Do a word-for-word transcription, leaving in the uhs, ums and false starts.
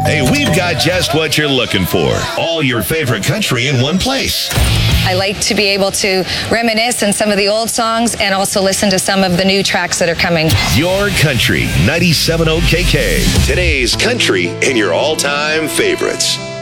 Hey, we've got just what you're looking for. All your favorite country in one place. I like to be able to reminisce on some of the old songs and also listen to some of the new tracks that are coming. Your Country, ninety-seven point oh K K. Today's country and your all-time favorites.